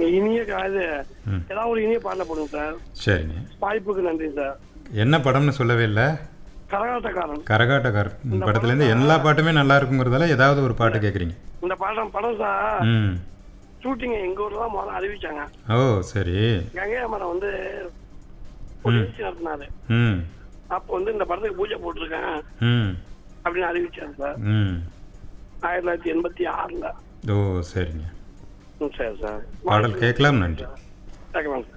இனிய இது ம் ஏதாவது ஒரு இனிய பாடல போடுங்க சார். சரிங்க. வாய்ப்புக்கு நன்றி சார். என்ன படம்னு சொல்லவே இல்லை. கரகாட்டக்காரன். கரகாட்டக்கார் இந்த படத்துலேருந்து படம் எல்லா பாட்டுமே நல்லா இருக்குங்கிறதால ஏதாவது ஒரு பாட்டு கேட்குறீங்க. இந்த படம் சார் ம். ஷூட்டிங் எங்க ஊர்ல தான் முதல்ல அறிவிச்சாங்க. ஓ சரி. கங்கை அமரன் வந்து ஒரு நிகழ்ச்சி நடத்தினாரு. ம் அப்போ வந்து இந்த படத்துக்கு பூஜை போட்டிருக்கேன் ம் அப்படின்னு அறிவிச்சாரு சார். ம் 1986. ஓ சரிங்க. சரி சார். பாடல் கேட்கலாம். நன்றி. கேட்கலாம் சார்.